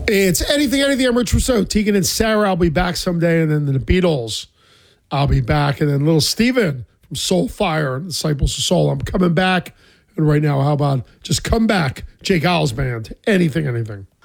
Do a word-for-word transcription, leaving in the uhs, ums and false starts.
It's Anything, Anything. I'm Rich Rousseau. Tegan and Sarah, I'll be back someday. And then the Beatles, I'll be back. And then little Steven from Soulfire and Disciples of Soul, I'm coming back. And right now, how about just come back, Jake Owl's band, Anything, Anything.